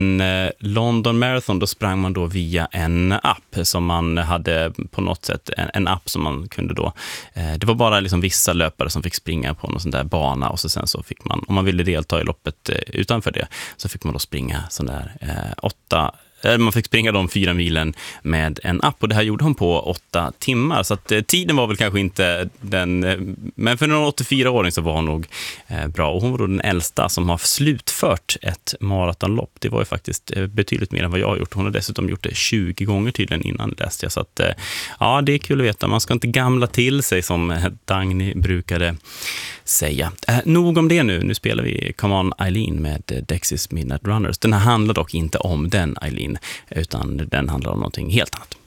London Marathon, då sprang man då via en app som man hade på något sätt, en app som man kunde då, det var bara liksom vissa löpare som fick springa på någon sån där bana, och så sen så fick man, om man ville delta i loppet utanför det, så fick man då springa sån där man fick springa de 4 milen med en app, och det här gjorde hon på 8 timmar. Så att tiden var väl kanske inte den, men för en 84-åring så var hon nog bra. Och hon var då den äldsta som har slutfört ett maratonlopp. Det var ju faktiskt betydligt mer än vad jag har gjort. Hon har dessutom gjort det 20 gånger tydligen innan, läste jag. Så att ja, det är kul att veta. Man ska inte gamla till sig, som Dagny brukade säga. Nog om det nu. Nu spelar vi Come On Eileen med Dexys Midnight Runners. Den här handlar dock inte om den Eileen, utan den handlar om någonting helt annat.